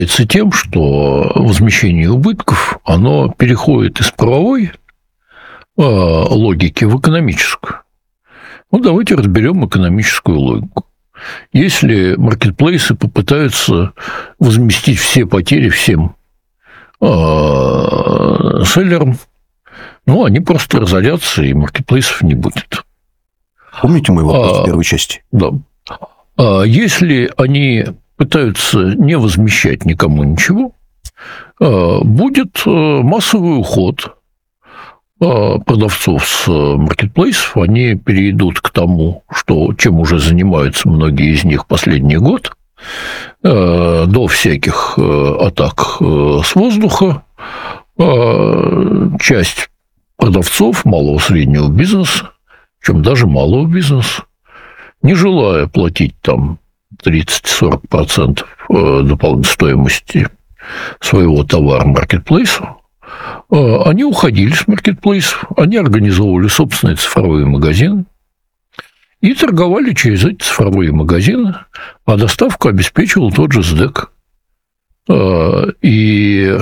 тем, что возмещение убытков, оно переходит из правовой логики в экономическую. Ну, давайте разберем экономическую логику. Если маркетплейсы попытаются возместить все потери всем селлерам, ну, они просто разорятся, и маркетплейсов не будет. Помните мой вопрос в первой части? Да. Если они пытаются не возмещать никому ничего, будет массовый уход продавцов с маркетплейсов. Они перейдут к тому, чем уже занимаются многие из них последний год, до всяких атак с воздуха. Часть продавцов малого и среднего бизнеса, причем даже малого бизнеса, не желая платить там 30-40% дополнительной стоимости своего товара маркетплейсу, они уходили с маркетплейсов, они организовывали собственные цифровые магазины и торговали через эти цифровые магазины, а доставку обеспечивал тот же СДЭК. И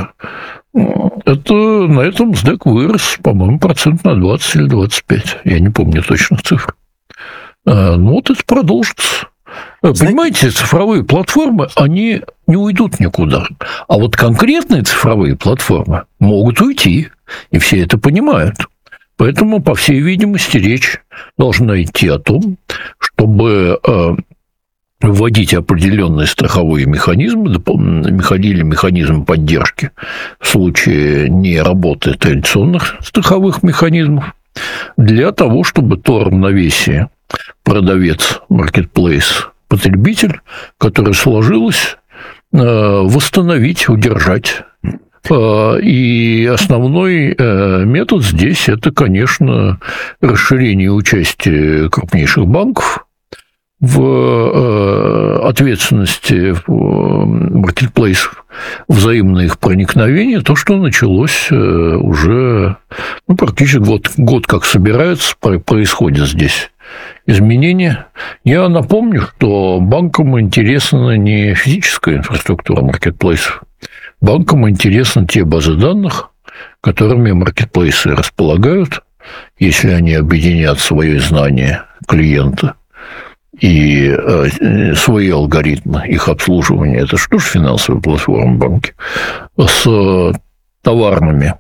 на этом СДЭК вырос, по-моему, процент на 20 или 25. Я не помню точных цифр. Ну, вот это продолжится. Понимаете, цифровые платформы, они не уйдут никуда. А вот конкретные цифровые платформы могут уйти, и все это понимают. Поэтому, по всей видимости, речь должна идти о том, чтобы вводить определенные страховые механизмы, механизм поддержки в случае не работы традиционных страховых механизмов, для того, чтобы то равновесие продавец, маркетплейс, потребитель, которое сложилось, восстановить, удержать. И основной метод здесь – это, конечно, расширение участия крупнейших банков в ответственности маркетплейсов, взаимное их проникновение, то, что началось уже практически год как собирается, происходит здесь изменения. Я напомню, что банкам интересна не физическая инфраструктура маркетплейсов, банкам интересны те базы данных, которыми маркетплейсы располагают, если они объединят свои знания клиента и свои алгоритмы их обслуживания. Это что же финансовые платформы банки с товарными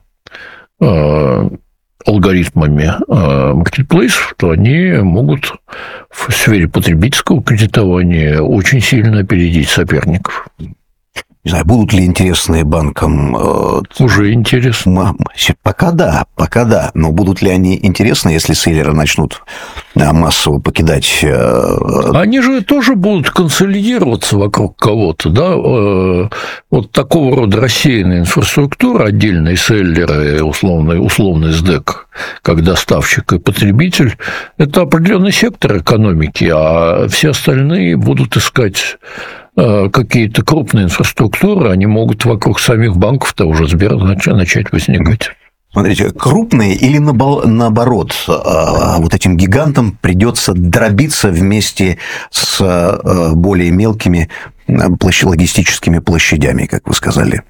алгоритмами маркетплейсов, то они могут в сфере потребительского кредитования очень сильно опередить соперников. Не знаю, будут ли интересные банкам... Уже интересно. Пока да. Но будут ли они интересны, если селлеры начнут массово покидать... Они же тоже будут консолидироваться вокруг кого-то, да? Вот такого рода рассеянная инфраструктура, отдельные селлеры, условный СДЭК, как доставщик и потребитель, это определенный сектор экономики, а все остальные будут искать какие-то крупные инфраструктуры, они могут вокруг самих банков того же Сбера начать возникать. Смотрите, крупные или наоборот, вот этим гигантам придется дробиться вместе с более мелкими логистическими площадями, как вы сказали?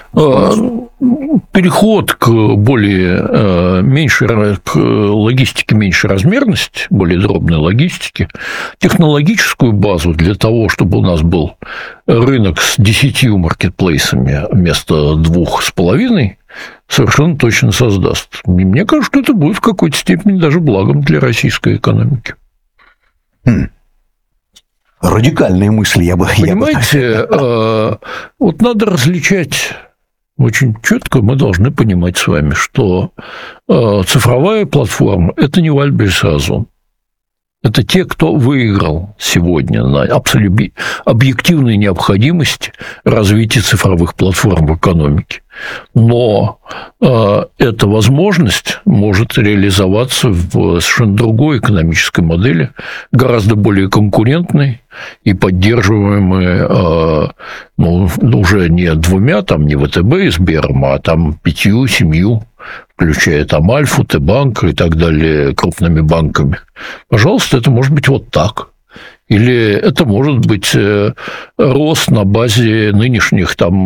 Переход к к логистике меньшей размерности, более дробной логистике, технологическую базу для того, чтобы у нас был рынок с 10 маркетплейсами вместо 2,5, совершенно точно создаст. И мне кажется, что это будет в какой-то степени даже благом для российской экономики. Радикальные мысли, Понимаете, вот надо различать очень четко, мы должны понимать с вами, что цифровая платформа – это не Вальберсазон. Это те, кто выиграл сегодня на объективной необходимости развития цифровых платформ в экономике. Но эта возможность может реализоваться в совершенно другой экономической модели, гораздо более конкурентной и поддерживаемой уже не двумя, не ВТБ и Сбером, а 5-7, включая Альфу, Т-банк и так далее, крупными банками. Пожалуйста, это может быть вот так. Или это может быть рост на базе нынешних там